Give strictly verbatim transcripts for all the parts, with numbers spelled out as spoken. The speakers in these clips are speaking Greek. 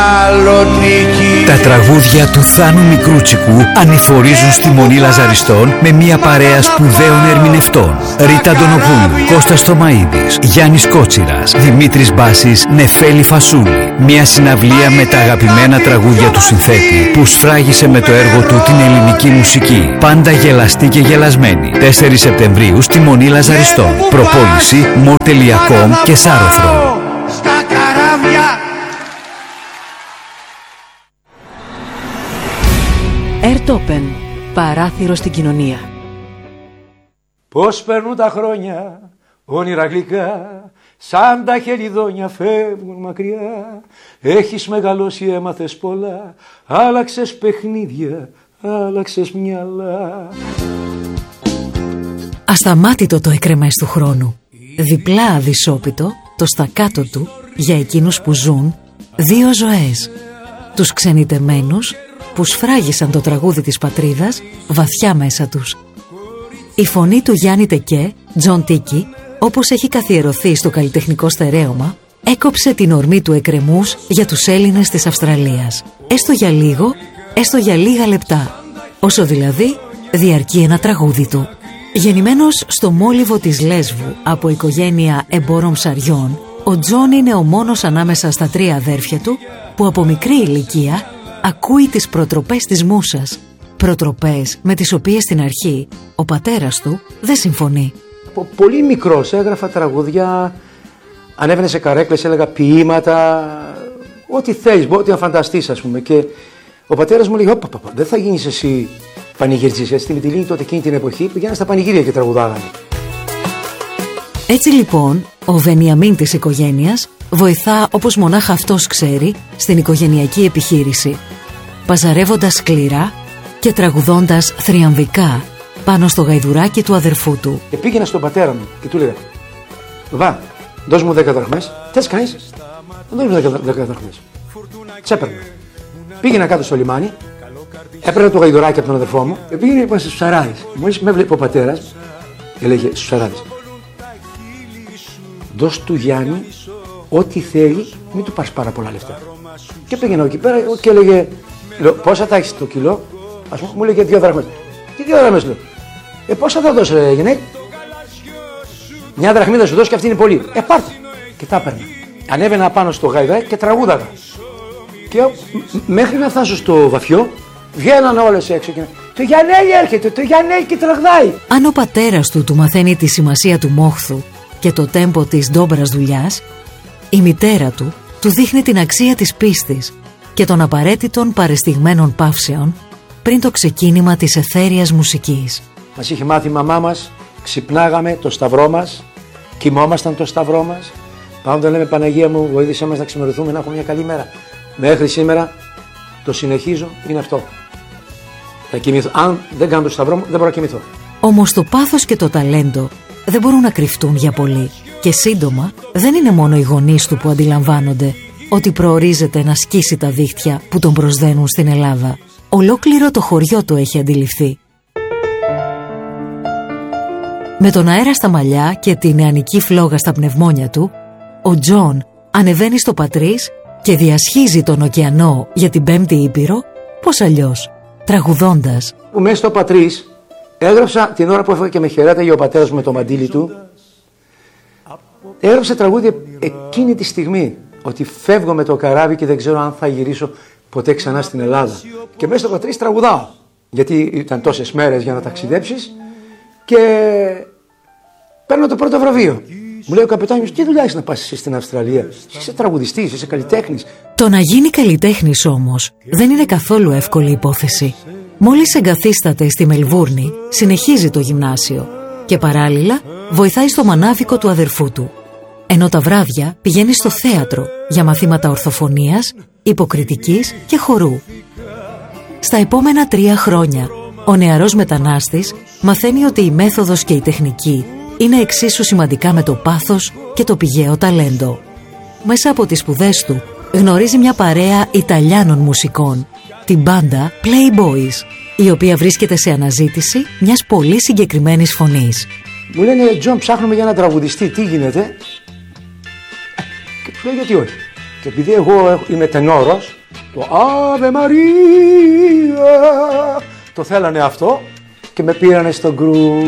Τα τραγούδια του Θάνου Μικρούτσικου ανηφορίζουν στη Μονή Λαζαριστών με μια παρέα σπουδαίων ερμηνευτών. Ρίτα Αντωνοπούλου, Κώστας Τωμαΐδης, Γιάννης Κότσιρας, Δημήτρης Μπάσης, Νεφέλη Φασούλη. Μια συναυλία με τα αγαπημένα τραγούδια του συνθέτη που σφράγισε με το έργο του την ελληνική μουσική. Πάντα γελαστή και γελασμένη. τέσσερις Σεπτεμβρίου στη Μονή Λαζαριστών. Προπόληση μορ τελεία κομ και Σάρωθρο. Στα καράβια. Ερτόπεν, παράθυρο στην κοινωνία. Πώς περνούν τα χρόνια, όνειρα γλυκά, σαν τα χελιδόνια φεύγουν μακριά. Έχεις μεγαλώσει, έμαθες πολλά, άλλαξες παιχνίδια, άλλαξες μυαλά. Ασταμάτητο το εκρεμές του χρόνου. Διπλά αδυσόπιτο το στακάτο του για εκείνους που ζουν δύο ζωές. Τους ξενιτεμένους που σφράγισαν το τραγούδι της πατρίδας βαθιά μέσα τους. Η φωνή του Γιάννη Τεκέ, Τζον Τίκι, όπως έχει καθιερωθεί στο καλλιτεχνικό στερέωμα, έκοψε την ορμή του εκρεμούς για τους Έλληνες της Αυστραλίας. Έστω για λίγο, έστω για λίγα λεπτά. Όσο δηλαδή διαρκεί ένα τραγούδι του. Γεννημένος στο μόλιβο της Λέσβου από οικογένεια εμπόρων ψαριών, ο Τζον είναι ο μόνος ανάμεσα στα τρία αδέρφια του που από μικρή ηλικία ακούει τις προτροπές της μούσας. Προτροπές με τις οποίες στην αρχή ο πατέρας του δεν συμφωνεί. Από πολύ μικρός έγραφα τραγουδιά, ανέβαινε σε καρέκλες, έλεγα ποίηματα, ό,τι θέλεις, ό,τι να φανταστείς ας πούμε. Και ο πατέρας μου λέει, παπα, δεν θα γίνεις εσύ πανηγυρτζής, γιατί στη Μυτιλήνη τότε εκείνη την εποχή πηγαίναν στα πανηγύρια και τραγουδάγανε. Έτσι λοιπόν, ο Βενιαμίν της οικογένειας βοηθά όπως μονάχα αυτός ξέρει στην οικογενειακή επιχείρηση, παζαρεύοντας σκληρά και τραγουδώντας θριαμβικά πάνω στο γαϊδουράκι του αδερφού του. Και πήγαινα στον πατέρα μου και του έλεγα, βα, δώσ' μου δέκα δραχμές. Τι κάνεις? Δώσ' μου δέκα δραχμές. Τσέπαιρνα. Πήγαινα κάτω στο λιμάνι, έπαιρνα το γαϊδουράκι από τον αδερφό μου και πήγαινε είπα στους ψαράδες. Μόλις με έβλεπε ο πατέρας, έλεγε στους ψαράδες, δώσ' του Γιάννη ό,τι θέλει, μην του πάρεις πάρα πολλά λεφτά. Και πήγαινα εκεί πέρα και έλεγε, λέω, πόσα τα έχεις το κιλό? Ας πούμε, μου έλεγε δύο δραχμές. Τι δύο δραχμές, λέω? Ε, πόσα θα δώσω, ρε γυναίκα? Μια δραχμή θα σου δώσω και αυτή είναι πολύ. Ε, πάρτε. Και τα έπαιρνα. Ανέβαινα πάνω στο γαϊδουράκι και τραγούδαγα. Και μέχρι να φτάσω στο βαθιό, βγαίναν όλες έξω και το Γιαννέλη έρχεται, το Γιαννέλη και τραγουδάει. Αν ο πατέρας του του μαθαίνει τη σημασία του μόχθου και το τέμπο της ντόμπρας δουλειάς, η μητέρα του του δείχνει την αξία της πίστης και των απαραίτητων παρεστιγμένων παύσεων πριν το ξεκίνημα της αιθέριας μουσικής. Μας είχε μάθει η μαμά μας, ξυπνάγαμε το σταυρό μας, κοιμόμασταν το σταυρό μας. Πάντα λέμε, Παναγία μου, βοήθησέ μας να ξημερωθούμε, να έχουμε μια καλή μέρα. Μέχρι σήμερα το συνεχίζω, είναι αυτό. Θα κοιμηθώ. Αν δεν κάνω το σταυρό μου, δεν μπορώ να κοιμηθώ. Όμως το πάθος και το ταλέντο δεν μπορούν να κρυφτούν για πολύ. Και σύντομα δεν είναι μόνο οι γονείς του που αντιλαμβάνονται ότι προορίζεται να σκίσει τα δίχτυα που τον προσδένουν στην Ελλάδα. Ολόκληρο το χωριό το έχει αντιληφθεί. Με τον αέρα στα μαλλιά και τη νεανική φλόγα στα πνευμόνια του, ο Τζον ανεβαίνει στο Πατρίς και διασχίζει τον ωκεανό για την Πέμπτη Ήπειρο, πώς αλλιώς, τραγουδώντας. Που μέσα στο Πατρίς έγραψα την ώρα που έφαγα και με χαιρέταγε ο πατέρας μου με το μαντίλι του. Έγραψα τραγούδια εκείνη τη στιγμή, ότι φεύγω με το καράβι και δεν ξέρω αν θα γυρίσω ποτέ ξανά στην Ελλάδα. Και μέσα στο Πατρίς τραγουδάω, γιατί ήταν τόσες μέρες για να ταξιδέψεις και παίρνω το πρώτο βραβείο. Μου λέει ο καπετάνιος, τι δουλειά έχεις να πας εσύ στην Αυστραλία? Είσαι τραγουδιστής, είσαι καλλιτέχνης. Το να γίνει καλλιτέχνης όμως δεν είναι καθόλου εύκολη υπόθεση. Μόλις εγκαθίσταται στη Μελβούρνη, συνεχίζει το γυμνάσιο και παράλληλα βοηθάει στο μανάβικο του αδερφού του. Ενώ τα βράδια πηγαίνει στο θέατρο για μαθήματα ορθοφωνίας, υποκριτικής και χορού. Στα επόμενα τρία χρόνια, ο νεαρός μετανάστης μαθαίνει ότι η μέθοδος και η τεχνική είναι εξίσου σημαντικά με το πάθος και το πηγαίο ταλέντο. Μέσα από τις σπουδές του γνωρίζει μια παρέα Ιταλιάνων μουσικών, την μπάντα Playboys, η οποία βρίσκεται σε αναζήτηση μιας πολύ συγκεκριμένης φωνής. Μου λένε, Τζον, ψάχνουμε για έναν τραγουδιστή, τι γίνεται? Και του λέω, γιατί όχι. Και επειδή εγώ είμαι τενόρος, το Ave Maria το θέλανε αυτό και με πήρανε στο γκρουπ.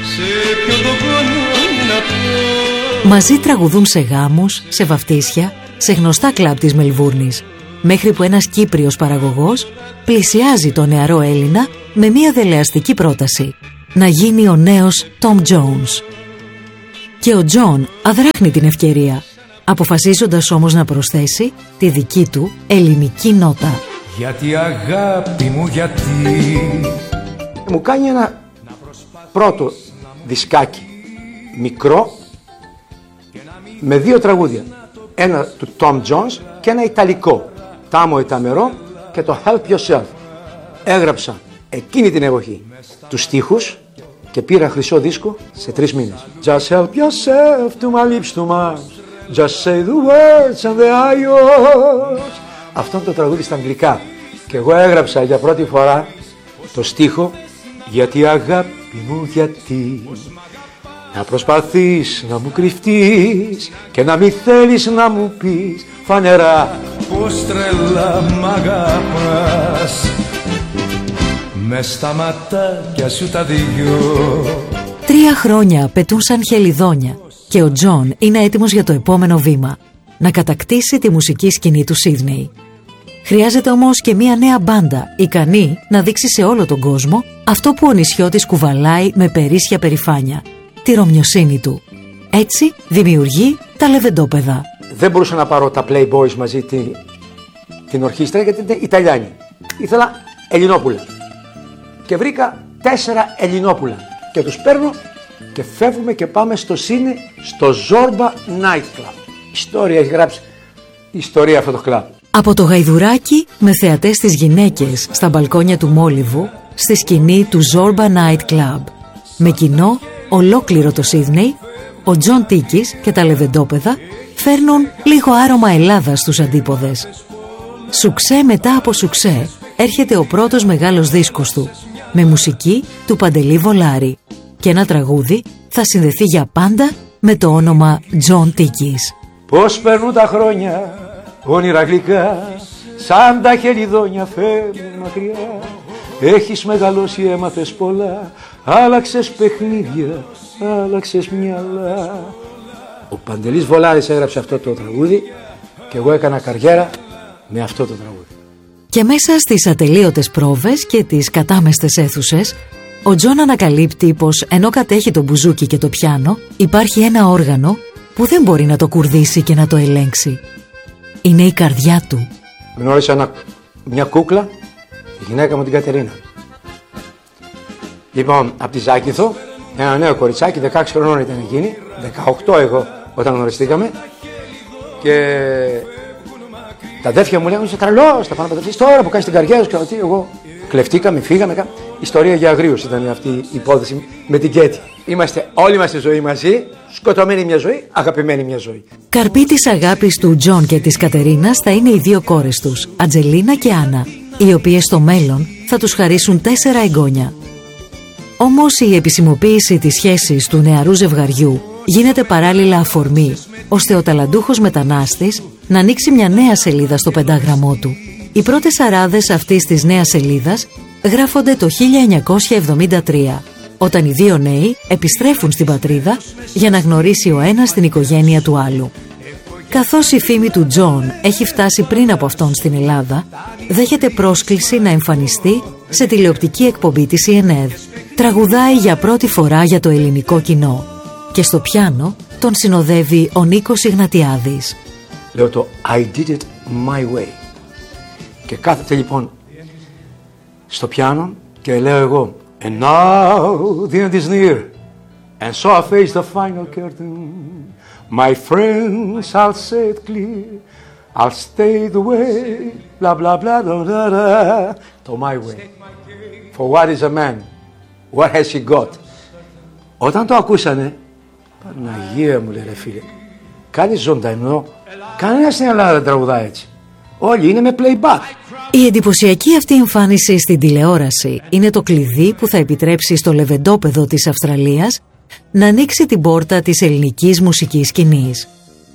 Μαζί τραγουδούν σε γάμους, σε βαφτίσια, σε γνωστά κλαμπ της Μελβούρνης, μέχρι που ένας Κύπριος παραγωγός πλησιάζει τον νεαρό Έλληνα με μια δελεαστική πρόταση: να γίνει ο νέος Tom Jones. Και ο Τζον αδράχνει την ευκαιρία, αποφασίζοντας όμως να προσθέσει τη δική του ελληνική νότα. Γιατί αγάπη μου, γιατί Μου κάνει ένα πρώτο δισκάκι μικρό με δύο τραγούδια, ένα του Tom Jones και ένα ιταλικό, Tamo e Tamero και το Help Yourself. Έγραψα εκείνη την εποχή τους στίχους και πήρα χρυσό δίσκο σε τρεις μήνες. Just help yourself to my lips too much. Just say the words and they are yours. Αυτό είναι το τραγούδι στα αγγλικά. Και εγώ έγραψα για πρώτη φορά το στίχο: γιατί αγάπη μου, γιατί να προσπαθείς να μου κρυφτείς και να μην θέλεις να μου πεις φανερά πως τρελά μ' αγαπάς μες στα ματάκια σου τα δυο. Τρία χρόνια πετούν σαν χελιδόνια και ο Τζον είναι έτοιμος για το επόμενο βήμα, να κατακτήσει τη μουσική σκηνή του Σίδνεϊ. Χρειάζεται όμως και μια νέα μπάντα, ικανή να δείξει σε όλο τον κόσμο αυτό που ο νησιώτης κουβαλάει με περίσσια περηφάνεια, τη ρωμιοσύνη του. Έτσι δημιουργεί τα Λεβεντόπεδα. Δεν μπορούσα να πάρω τα Playboys μαζί την, την ορχήστρα γιατί ήταν Ιταλιάνοι. Ήθελα Ελληνόπουλα. Και βρήκα τέσσερα Ελληνόπουλα. Και τους παίρνω και φεύγουμε και πάμε στο Σίνε, στο Zorba Night Club. Ιστορία έχει γράψει. Ιστορία αυτό το κλαμπ. Από το γαϊδουράκι με θεατές τις γυναίκες στα μπαλκόνια του Μόλιβου στη σκηνή του Zorba Night Club. Με κοινό ολόκληρο το Σίδνεϊ, ο Τζον Τίκης και τα Λεβεντόπεδα φέρνουν λίγο άρωμα Ελλάδα στους αντίποδες. Σουξέ μετά από σουξέ έρχεται ο πρώτος μεγάλος δίσκος του, με μουσική του Παντελή Βολάρη, και ένα τραγούδι θα συνδεθεί για πάντα με το όνομα Τζον Τίκης. Πώς περνούν τα χρόνια, όνειρα γλυκά, σαν τα χελιδόνια φεύγουν μακριά. Έχεις μεγαλώσει, έμαθες πολλά, άλλαξες παιχνίδια, άλλαξες μυαλά. Ο Παντελής Βολάρης έγραψε αυτό το τραγούδι και εγώ έκανα καριέρα με αυτό το τραγούδι. Και μέσα στις ατελείωτες πρόβες και τις κατάμεστες αίθουσες, ο Τζον ανακαλύπτει πως ενώ κατέχει το μπουζούκι και το πιάνο, υπάρχει ένα όργανο που δεν μπορεί να το κουρδίσει και να το ελέγξει. Είναι η καρδιά του. Γνώρισα ένα, μια κούκλα, τη γυναίκα μου την Κατερίνα. Λοιπόν, από τη Ζάκυνθο, ένα νέο κοριτσάκι, δεκαέξι χρονών ήταν εκείνη, δεκαοκτώ εγώ όταν γνωριστήκαμε. Και τα αδέρφια μου λέγανε: είσαι τρελός, θα πάνε να παντρευτείς τώρα που κάνεις την καριέρα σου. Και ότι εγώ κλεφτήκαμε, φύγαμε. Ιστορία για αγρίους ήταν αυτή η υπόθεση με την Κέτη. Είμαστε όλη μας τη ζωή μαζί, σκοτωμένη μια ζωή, αγαπημένη μια ζωή. Καρπή της αγάπης του Τζον και της Κατερίνας θα είναι οι δύο κόρες τους, Ατζελίνα και Άννα, οι οποίες στο μέλλον θα τους χαρίσουν τέσσερα εγγόνια. Όμως η επισημοποίηση της σχέσης του νεαρού ζευγαριού γίνεται παράλληλα αφορμή, ώστε ο ταλαντούχος μετανάστης να ανοίξει μια νέα σελίδα στο πεντάγραμμό του. Οι πρώτες αράδες αυτής της νέας σελίδας γράφονται το χίλια εννιακόσια εβδομήντα τρία, όταν οι δύο νέοι επιστρέφουν στην πατρίδα για να γνωρίσει ο ένας την οικογένεια του άλλου. Καθώς η φήμη του Τζον έχει φτάσει πριν από αυτόν στην Ελλάδα, δέχεται πρόσκληση να εμφανιστεί σε τηλεοπτική εκπομπή της σι εν εν. Τραγουδάει για πρώτη φορά για το ελληνικό κοινό και στο πιάνο τον συνοδεύει ο Νίκος Ιγνατιάδης. Λέω το I did it my way. Και κάθεται λοιπόν στο πιάνο και λέω εγώ And now the end is near And so I face the final curtain My friends, I'll say it clear I'll stay the way Blah blah blah blah blah blah To my way For what is a man What has he got. Όταν το ακούσανε, Παναγία μου, λέει, ρε φίλε, κάνει ζωντανό. Κανένας στην Ελλάδα δεν τραγουδά έτσι. Όλοι είναι με playback. Η εντυπωσιακή αυτή εμφάνιση στην τηλεόραση είναι το κλειδί που θα επιτρέψει στο Λεβεντόπεδο της Αυστραλίας να ανοίξει την πόρτα της ελληνικής μουσικής σκηνής.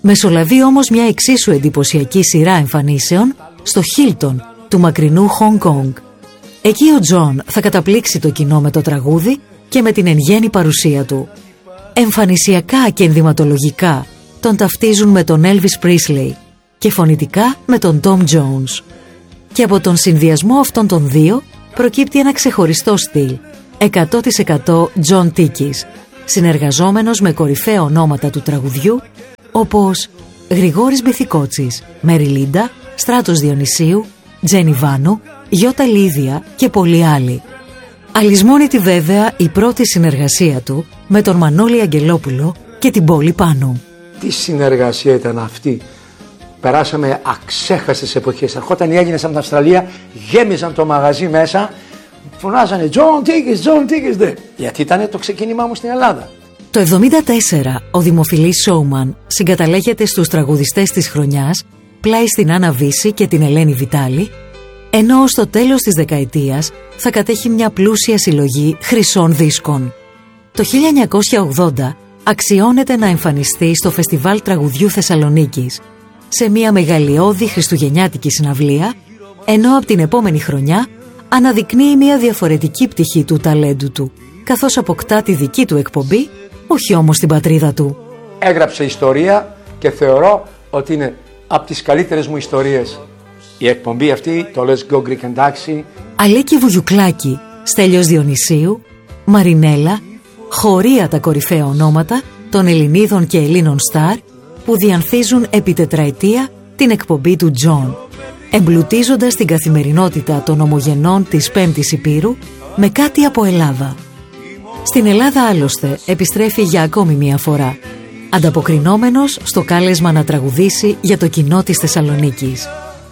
Μεσολαβεί όμως μια εξίσου εντυπωσιακή σειρά εμφανίσεων στο Hilton του μακρινού Χονγκ Κονγκ. Εκεί ο Τζον θα καταπλήξει το κοινό με το τραγούδι και με την εν γέννη παρουσία του. Εμφανισιακά και ενδυματολογικά τον ταυτίζουν με τον Elvis Presley και φωνητικά με τον Tom Jones. Και από τον συνδυασμό αυτών των δύο προκύπτει ένα ξεχωριστό στυλ, εκατό τοις εκατό John Tikis, συνεργαζόμενος με κορυφαία ονόματα του τραγουδιού όπως Γρηγόρης Μπιθικότσης, Μέρι Λίντα, Στράτος Διονυσίου, Τζένι Βάνου, Γιώτα Λίδια και πολλοί άλλοι. Αλυσμόνητη βέβαια η πρώτη συνεργασία του με τον Μανώλη Αγγελόπουλο και την Πόλη Πάνου. Τι συνεργασία ήταν αυτή. Περάσαμε αξέχαστες εποχές. Ερχόταν οι Έλληνες από την Αυστραλία, γέμιζαν το μαγαζί μέσα, φωνάζανε John Tikis, John Tikis δε. Γιατί ήταν το ξεκίνημά μου στην Ελλάδα. Το εβδομήντα τέσσερα ο δημοφιλής Showman συγκαταλέγεται στους τραγουδιστές της χρονιάς πλάι στην Άννα Βύση και την Ελένη Βιτάλη, ενώ στο τέλος της δεκαετίας θα κατέχει μια πλούσια συλλογή χρυσών δίσκων. Το χίλια εννιακόσια ογδόντα αξιώνεται να εμφανιστεί στο Φεστιβάλ Τραγουδιού Θεσσαλονίκης, σε μια μεγαλειώδη χριστουγεννιάτικη συναυλία, ενώ από την επόμενη χρονιά αναδεικνύει μια διαφορετική πτυχή του ταλέντου του, καθώς αποκτά τη δική του εκπομπή, όχι όμως την πατρίδα του. Έγραψε ιστορία και θεωρώ ότι είναι από τις καλύτερες μου ιστορίες. Η εκπομπή αυτή, το Let's Go Greek and Taxi. Αλέκη Βουγιουκλάκη, Στέλιος Διονυσίου, Μαρινέλα, χωρία τα κορυφαία ονόματα των Ελληνίδων και Ελλήνων στάρ που διανθίζουν επί τετραετία την εκπομπή του Τζον, εμπλουτίζοντας την καθημερινότητα των ομογενών της Πέμπτης Υπήρου με κάτι από Ελλάδα. Στην Ελλάδα άλλωστε επιστρέφει για ακόμη μία φορά, ανταποκρινόμενος στο κάλεσμα να τραγουδήσει για το κοινό της Θεσσαλονίκης.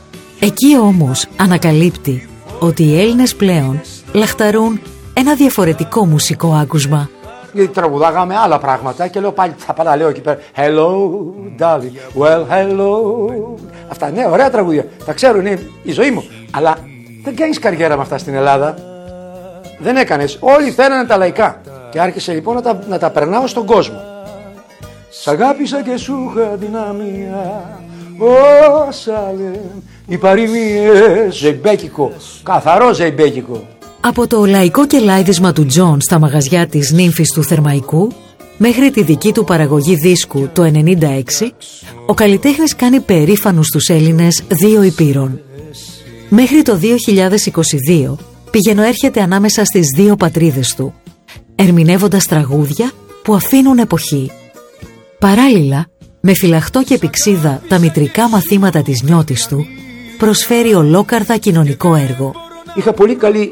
Εκεί όμως ανακαλύπτει ότι οι Έλληνες πλέον λαχταρούν ένα διαφορετικό μουσικό άκουσμα. Γιατί τραγουδάγαμε άλλα πράγματα και λέω πάλι θα πάω να λέω εκεί πέρα Hello darling, well hello. Αυτά ναι, ωραία τραγούδια, τα ξέρω, είναι η ζωή μου. Αλλά δεν κάνεις καριέρα με αυτά στην Ελλάδα. Δεν έκανες, όλοι θέλανε τα λαϊκά. Και άρχισε λοιπόν να τα, να τα περνάω στον κόσμο. Σ' αγάπησα και σου είχα δυναμία, όσα λένε οι παροιμίες. Ζεϊμπέκικο, καθαρό ζεϊμπέκικο. Από το λαϊκό κελάιδισμα του Τζον στα μαγαζιά της Νύμφης του Θερμαϊκού μέχρι τη δική του παραγωγή δίσκου το ενενήντα έξι, ο καλλιτέχνης κάνει περήφανους τους Έλληνες δύο υπήρων. Μέχρι το δύο χιλιάδες είκοσι δύο πηγαίνω έρχεται ανάμεσα στις δύο πατρίδες του, ερμηνεύοντας τραγούδια που αφήνουν εποχή. Παράλληλα, με φυλαχτό και πυξίδα τα μητρικά μαθήματα της νιώτης του, προσφέρει ολόκαρδα κοινωνικό έργο. Είχα πολύ καλή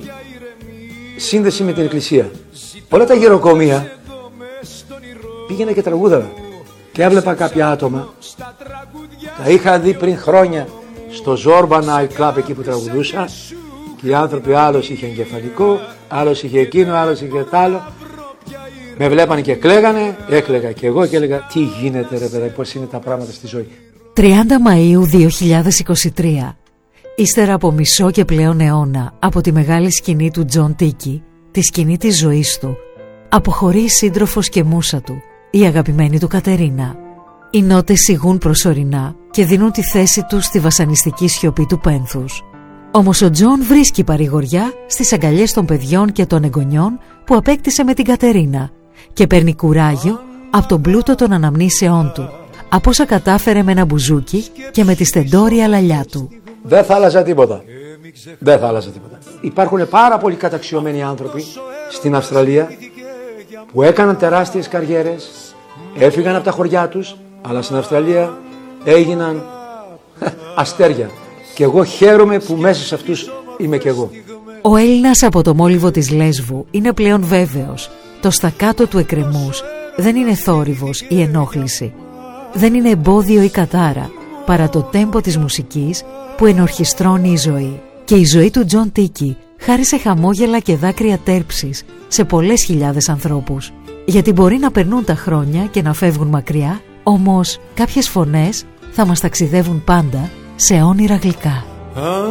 σύνδεση με την εκκλησία. Όλα τα γεροκομεία πήγαινα και τραγούδαγα. Και έβλεπα κάποια άτομα, τα είχα δει πριν χρόνια στο Zorba Night Club εκεί που τραγουδούσα, και οι άνθρωποι, άλλος είχε εγκεφαλικό, άλλος είχε εκείνο, άλλος είχε τ' άλλο. Με βλέπανε και κλαίγανε, έκλαιγα και εγώ και έλεγα τι γίνεται ρε παιδάκι, πώς είναι τα πράγματα στη ζωή. τριάντα Μαΐου δύο χιλιάδες είκοσι τρία. Ύστερα από μισό και πλέον αιώνα από τη μεγάλη σκηνή του Τζον Τίκι, τη σκηνή της ζωής του, αποχωρεί η σύντροφος και μούσα του, η αγαπημένη του Κατερίνα. Οι νότες σιγούν προσωρινά και δίνουν τη θέση τους στη βασανιστική σιωπή του πένθους. Όμως ο Τζον βρίσκει παρηγοριά στις αγκαλιές των παιδιών και των εγγονιών που απέκτησε με την Κατερίνα και παίρνει κουράγιο από τον πλούτο των αναμνήσεών του, από όσα κατάφερε με ένα μπουζούκι και με τη στεντόρια λαλιά του. Δεν θα άλλαζα τίποτα. Δεν θα άλλαζα τίποτα. Υπάρχουν πάρα πολλοί καταξιωμένοι άνθρωποι στην Αυστραλία που έκαναν τεράστιες καριέρες, έφυγαν από τα χωριά τους, αλλά στην Αυστραλία έγιναν αστέρια. Και εγώ χαίρομαι που μέσα σε αυτούς είμαι κι εγώ. Ο Έλληνας από το μόλιβο της Λέσβου είναι πλέον βέβαιος. Το στακάτο του εκκρεμούς δεν είναι θόρυβος ή ενόχληση. Δεν είναι εμπόδιο ή κατάρα, παρά το τέμπο της μουσικής που ενορχιστρώνει η ζωή. Και η ζωή του Τζον Τίκι χάρισε χαμόγελα και δάκρυα τέρψης σε πολλές χιλιάδες ανθρώπους. Γιατί μπορεί να περνούν τα χρόνια και να φεύγουν μακριά, όμως κάποιες φωνές θα μας ταξιδεύουν πάντα σε όνειρα γλυκά.